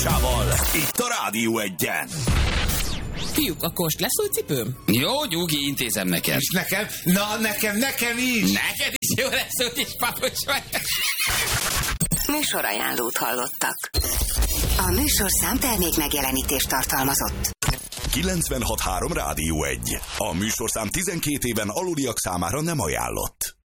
Balázsával, itt a Rádió Egyen. Fiúk, akkor most lesz új cipőm? Jó, Gyugi, intézem neked. És nekem? Na, nekem is. Neked is jó lesz, hogy is papos vagy. Műsorajánlót hallottak. A műsorszám termék megjelenítést tartalmazott. 96.3 Rádió Egy. A műsorszám 12 éven aluliak számára nem ajánlott.